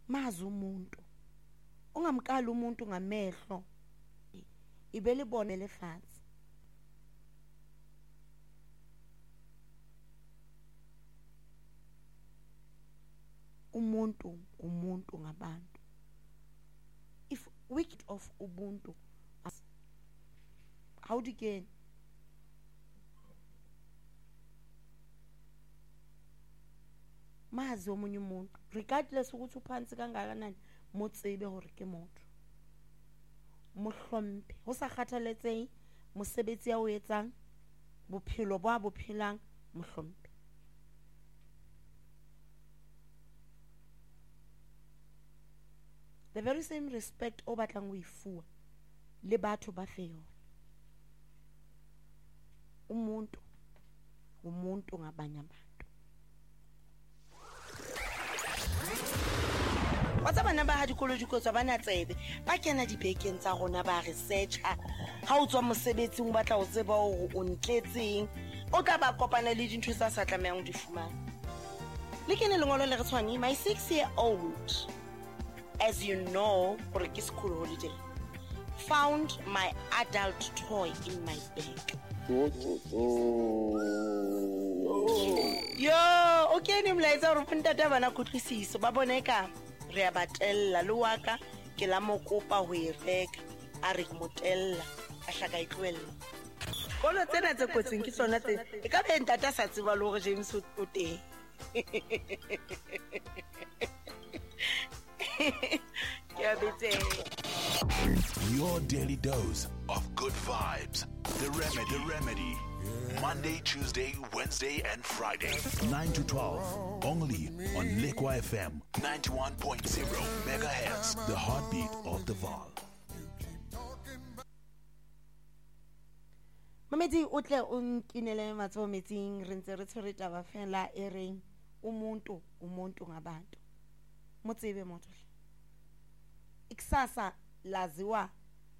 mazi umuntu ungamkala umuntu ngamehlo ibele bonele phansi umuntu ngabantu if wicked of ubuntu how do you get mazi omunye umuntu regardless ukuthi uphansi kangakanani motsebe hore ke motho mohlompe ho sa kgathaletseng mosebetsi ya o etsang bophelo bo bophelang mohlompe the very same respect o batlang o ifua le batho ba feo umuntu ngabanye abantu What's bana ba ha dikolo dikotso bana tsebe ba kena dibekeng tsa rona ba researcher ha o tswa mosebetsing o batla o tseba hore o ntletseng o tla ba kopana le dintho tsa sa tlamehang di fumana le kene lengolo le re tshwane my 6-year-old as you know for a school holiday found my adult toy in my bag yo okay ni mlaetsa hore ntata bana khutlisiso ba boneka re a batella le waka ke la mokopa ho e reka a re motella a hlaka itlwella kolo tsena tse kotsing ke tsona tse e ka be ntata sa tseba le hore James o teng ke a betse your daily dose of good vibes. The Remedy. Monday, Tuesday, Wednesday, and Friday, 9 to 12. Only on Lekwa FM 91.0 megahertz. The heartbeat of the Vaal. Mamedi utle unkinele matso meeting rentse re tshwere taba fela ereng umuntu ngabantu. Motsebe motho. Ikusasa laziwa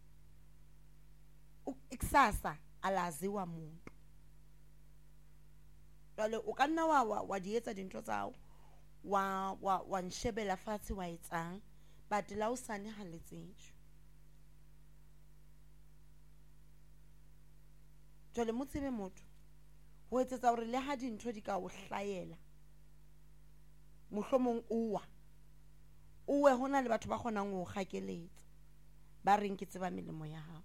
alaziwa muntu jwale o ka nna wa di etsa dintho tsa wa nshebela fatshe wa etsang but la o sane haletseng jwale motsebe motho ho etsetsa hore le ha dintho di ka o hlayela mohlomong uwe hona le batho ba kgonang ho kgakeletsa ba reng ke tseba melemo ya hao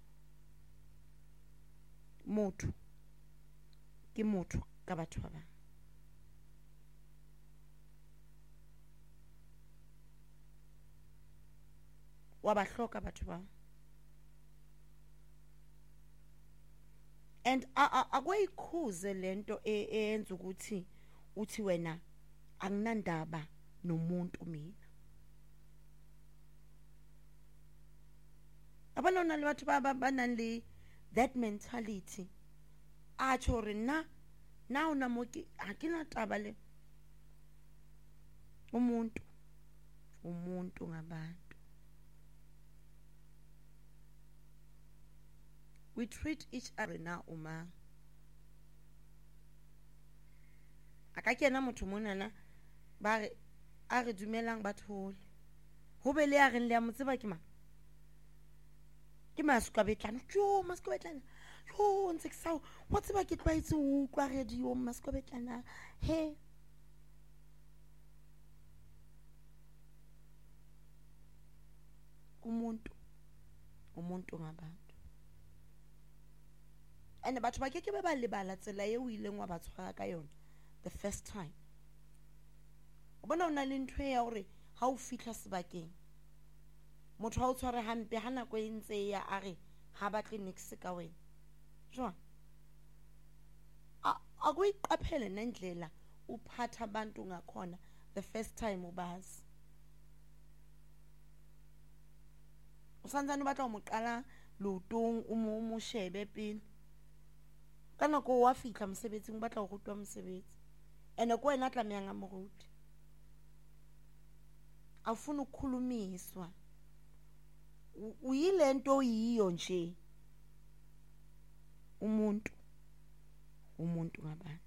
motho ke motho ka batho ba bang wa ba hloka batho ba and akwayikhuze lento eyenza ukuthi uthi wena anginandaba nomuntu mina abanona le batho ba nang le that mentality chore na una moki akina taba le umuntu ngabantu we treat each other na uma akakena motho monana ba re a re dumelang batho ho be le ya reng le ya motseba ke mang ke maska betlana maska betlana ntse ke sa wa tseba ke twaetse o kwa radio maska betlana he umuntu ngabantu and batho ba ke ba lebala tsela ye o ileng wa ba tshwara ka yona the first time o bona ona le ntwe ya hore ha o fihla sebakeng motho ha o tshware hampe ha nako e ntse ya are ha ba clinics ka wena jwa akuyiqaphele nendlela uphatha abantu ngakhona the first time ubazi usanzana batla umuqala lotong umo shebe pele kana ko wa fihla mosebetsing batla go rutwa mosebetsi ene ko wena tla meanga moruti afuna ukukhulumiswa uyile nto yiyo nje umuntu ngabantu